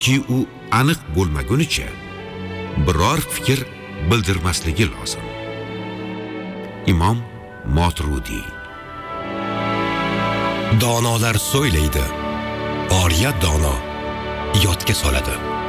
ki u aniq bo'lmagunicha biror fikr bildirmasligi lozim. Imom Moturudi. Donolar so'ylaydi, oriyat dono yodga soladi.